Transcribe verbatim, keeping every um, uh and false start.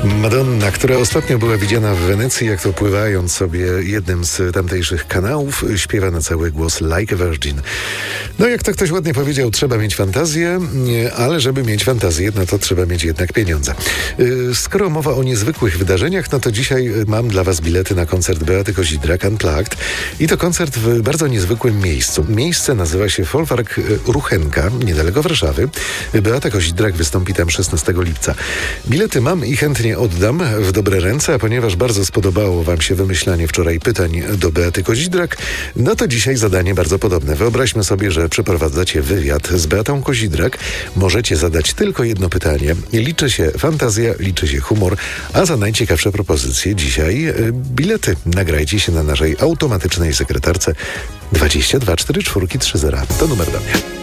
Madonna, która ostatnio była widziana w Wenecji, jak to pływając sobie jednym z tamtejszych kanałów, śpiewa na cały głos Like a Virgin. No jak to ktoś ładnie powiedział, trzeba mieć fantazję, ale żeby mieć fantazję, no to trzeba mieć jednak pieniądze. Skoro mowa o niezwykłych wydarzeniach, no to dzisiaj mam dla was bilety na koncert Beaty Kozidrak Unplugged i to koncert w bardzo niezwykłym miejscu. Miejsce nazywa się Folwark Ruchenka, niedaleko Warszawy. Beata Kozidrak wystąpi tam szesnastego lipca. Bilety mam i chętnie oddam w dobre ręce, a ponieważ bardzo spodobało wam się wymyślanie wczoraj pytań do Beaty Kozidrak, no to dzisiaj zadanie bardzo podobne. Wyobraźmy sobie, że przeprowadzacie wywiad z Beatą Kozidrak. Możecie zadać tylko jedno pytanie. Liczy się fantazja, liczy się humor, a za najciekawsze propozycje dzisiaj y, bilety. Nagrajcie się na naszej automatycznej sekretarce dwadzieścia dwa czterdzieści cztery trzy zero. To numer do mnie.